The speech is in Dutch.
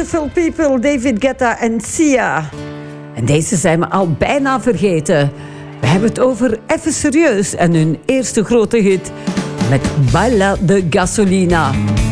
Beautiful People, David Guetta en Sia. En deze zijn we al bijna vergeten. We hebben het over Even Serieus en hun eerste grote hit met Baila de Gasolina.